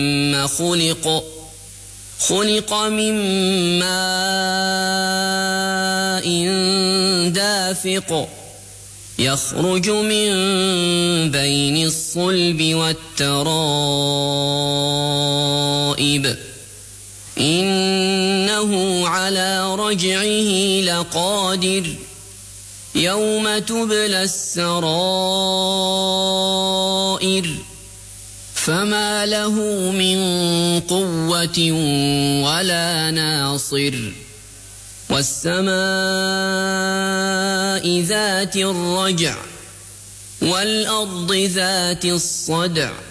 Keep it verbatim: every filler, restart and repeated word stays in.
مما خلق خلق من ماء دافق يخرج من بين الصلب والترائب إنه على رجعه لقادر يوم تبلى السرائر فما له من قوة ولا ناصر والسماء ذات الرجع والأرض ذات الصدع